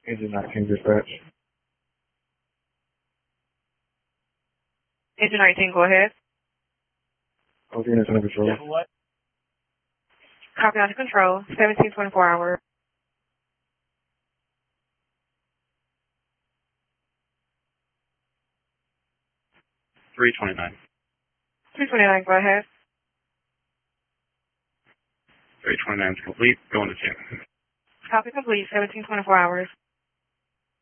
Engine 19 dispatch. Engine 19, go ahead. All units under control. Copy under control. 1724 hours. 329. 329, go ahead. 329 is complete. Going to 10. Copy complete. 1724 hours.